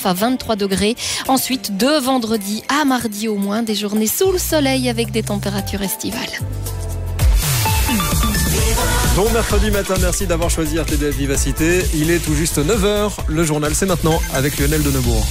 19 à 23 degrés. Ensuite, de vendredi à mardi au moins, des journées sous le soleil avec des températures estivales. Bon mercredi matin, merci d'avoir choisi RTBF Vivacité. Il est tout juste 9h. Le journal, c'est maintenant avec Lionel Denebourg.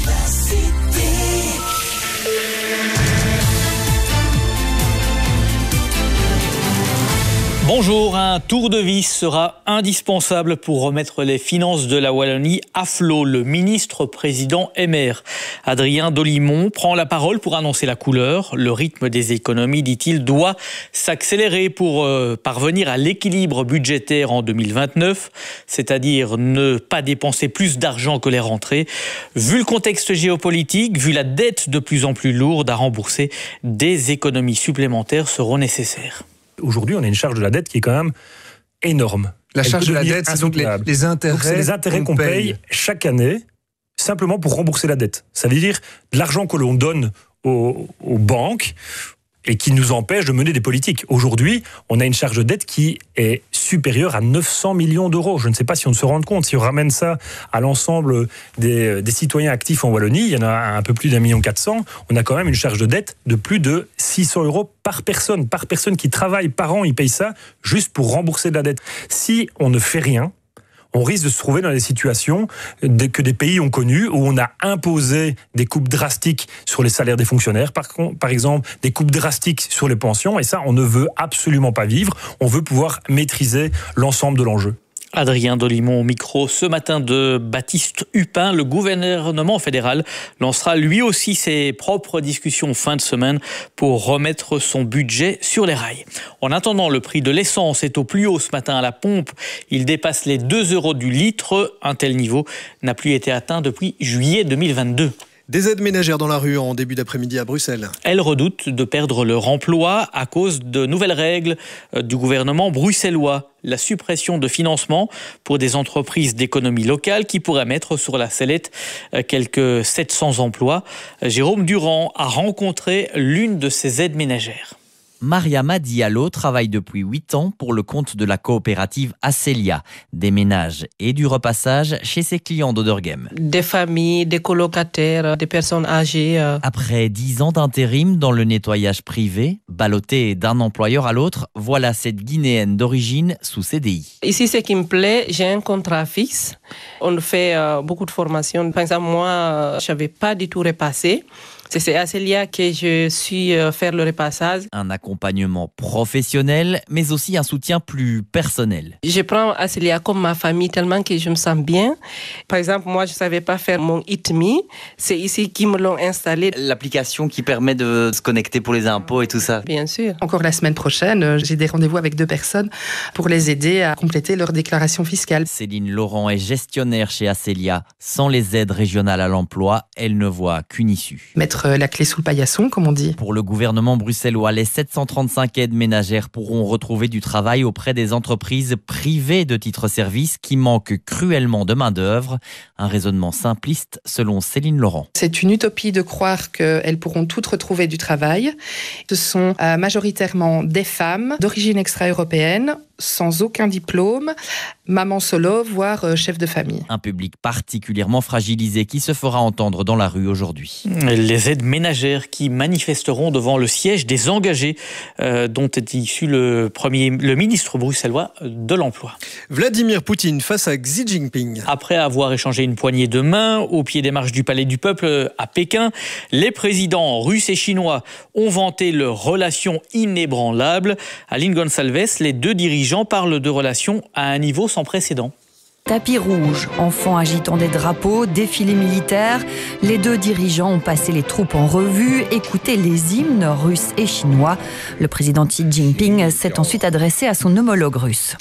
Bonjour, un tour de vis sera indispensable pour remettre les finances de la Wallonie à flot. Le ministre-président émère, Adrien Dolimon, prend la parole pour annoncer la couleur. Le rythme des économies, dit-il, doit s'accélérer pour parvenir à l'équilibre budgétaire en 2029, c'est-à-dire ne pas dépenser plus d'argent que les rentrées. Vu le contexte géopolitique, vu la dette de plus en plus lourde à rembourser, des économies supplémentaires seront nécessaires. Aujourd'hui, on a une charge de la dette qui est quand même énorme. La charge de la dette, c'est donc les intérêts, donc c'est les intérêts qu'on paye chaque année, simplement pour rembourser la dette. Ça veut dire de l'argent que l'on donne aux banques et qui nous empêche de mener des politiques. Aujourd'hui, on a une charge de dette qui est supérieure à 900 millions d'euros. Je ne sais pas si on se rend compte. Si on ramène ça à l'ensemble des citoyens actifs en Wallonie, il y en a un peu plus d'1,4 million. On a quand même une charge de dette de plus de 600 euros par personne. Par personne qui travaille par an, ils payent ça juste pour rembourser de la dette. Si on ne fait rien, on risque de se trouver dans des situations que des pays ont connues, où on a imposé des coupes drastiques sur les salaires des fonctionnaires, par exemple, des coupes drastiques sur les pensions, et ça, on ne veut absolument pas vivre. On veut pouvoir maîtriser l'ensemble de l'enjeu. Adrien Dolimon au micro ce matin de Baptiste Hupin. Le gouvernement fédéral lancera lui aussi ses propres discussions fin de semaine pour remettre son budget sur les rails. En attendant, le prix de l'essence est au plus haut ce matin à la pompe. Il dépasse les 2 € du litre. Un tel niveau n'a plus été atteint depuis juillet 2022. Des aides ménagères dans la rue en début d'après-midi à Bruxelles. Elles redoutent de perdre leur emploi à cause de nouvelles règles du gouvernement bruxellois. La suppression de financement pour des entreprises d'économie locale qui pourraient mettre sur la sellette quelques 700 emplois. Jérôme Durand a rencontré l'une de ces aides ménagères. Mariama Diallo travaille depuis 8 ans pour le compte de la coopérative Acelia, des ménages et du repassage chez ses clients d'Oderghem. Des familles, des colocataires, des personnes âgées. Après 10 ans d'intérim dans le nettoyage privé, ballottée d'un employeur à l'autre, voilà cette Guinéenne d'origine sous CDI. Ici, ce qui me plaît, j'ai un contrat fixe. On fait beaucoup de formations. Par exemple, moi, je n'avais pas du tout repassé. C'est à Acelia que je suis faire le repassage. Un accompagnement professionnel, mais aussi un soutien plus personnel. Je prends Acelia comme ma famille tellement que je me sens bien. Par exemple, moi, je ne savais pas faire mon ITMI. C'est ici qu'ils me l'ont installé. L'application qui permet de se connecter pour les impôts et tout ça. Bien sûr. Encore la semaine prochaine, j'ai des rendez-vous avec 2 personnes pour les aider à compléter leur déclaration fiscale. Céline Laurent est gestionnaire chez Acelia. Sans les aides régionales à l'emploi, elle ne voit qu'une issue. Mettre la clé sous le paillasson, comme on dit. Pour le gouvernement bruxellois, les 735 aides ménagères pourront retrouver du travail auprès des entreprises privées de titres-services qui manquent cruellement de main-d'œuvre. Un raisonnement simpliste selon Céline Laurent. C'est une utopie de croire qu'elles pourront toutes retrouver du travail. Ce sont majoritairement des femmes d'origine extra-européenne, sans aucun diplôme, maman solo, voire chef de famille. Un public particulièrement fragilisé qui se fera entendre dans la rue aujourd'hui. Les aides ménagères qui manifesteront devant le siège des engagés dont est issu le ministre bruxellois de l'Emploi. Vladimir Poutine face à Xi Jinping. Après avoir échangé une poignée de main au pied des marches du Palais du Peuple à Pékin, les présidents russes et chinois ont vanté leurs relations inébranlables. Aline Gonçalves, les deux dirigeants parlent de relations à un niveau sans précédent. Tapis rouge, enfants agitant des drapeaux, défilé militaire. Les deux dirigeants ont passé les troupes en revue, écouté les hymnes russes et chinois. Le président Xi Jinping s'est ensuite adressé à son homologue russe.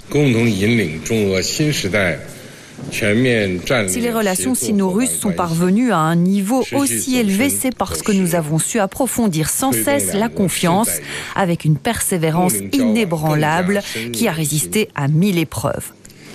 Si les relations sino-russes sont parvenues à un niveau aussi élevé, c'est parce que nous avons su approfondir sans cesse la confiance avec une persévérance inébranlable qui a résisté à 1000 épreuves.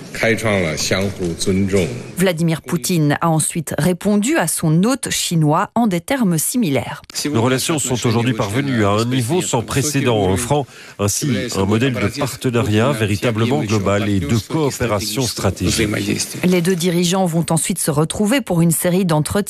Vladimir Poutine a ensuite répondu à son hôte chinois en des termes similaires. Nos relations sont aujourd'hui parvenues à un niveau sans précédent, offrant ainsi un modèle de partenariat véritablement global et de coopération stratégique. Les deux dirigeants vont ensuite se retrouver pour une série d'entretiens